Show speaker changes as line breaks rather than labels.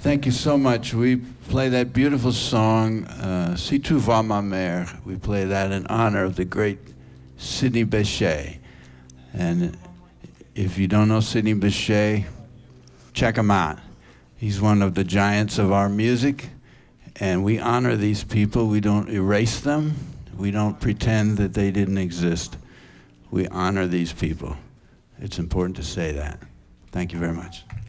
Thank you so much. We play that beautiful song, Si tu vas ma mère. We play that in honor of the great Sidney Bechet. And if you don't know Sidney Bechet, check him out. He's one of the giants of our music, and we honor these people. We don't erase them. We don't pretend that they didn't exist. We honor these people. It's important to say that. Thank you very much.